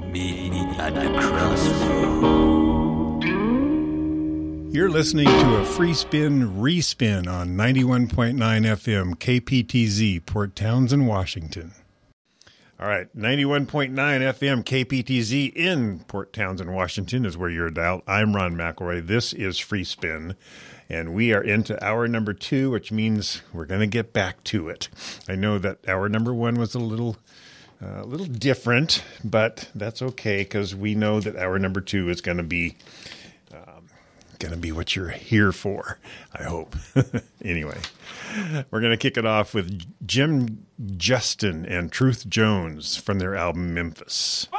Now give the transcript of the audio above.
Meet me at the crossroad. You're listening to a free spin respin on 91.9 FM KPTZ, Port Townsend, Washington. All right, 91.9 FM KPTZ in Port Townsend, Washington is where you're dialed. I'm Ron McElroy. This is Free Spin, and we are into hour number 2, which means we're going to get back to it. I know that hour number 1 was a little different, but that's okay because we know that hour number 2 is going to be what you're here for, I hope. Anyway, we're going to kick it off with Jim Justin and Truth Jones from their album Memphis.